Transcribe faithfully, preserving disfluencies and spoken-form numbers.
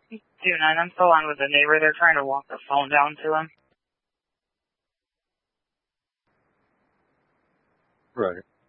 two nine, I'm still on with the neighbor. They're trying to walk the phone down to him. Right.